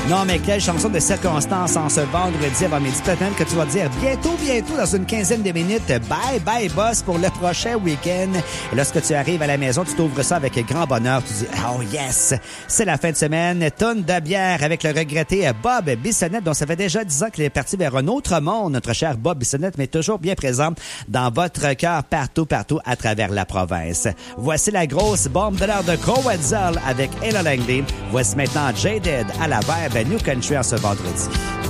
Non, mais quelle chanson de circonstance en ce vendredi avant midi. Peut-être que tu vas dire bientôt, dans une quinzaine de minutes, bye, bye, boss, pour le prochain week-end. Et lorsque tu arrives à la maison, tu t'ouvres ça avec grand bonheur. Tu dis, oh yes, c'est la fin de semaine. Tonne de bière avec le regretté Bob Bissonnette, dont ça fait déjà 10 ans qu'il est parti vers un autre monde. Notre cher Bob Bissonnette, mais toujours bien présent dans votre cœur partout à travers la province. Voici la grosse bombe de l'heure de Crowetzel avec Ella Langley. Voici maintenant Jaded à la Vibe New Country en ce vendredi.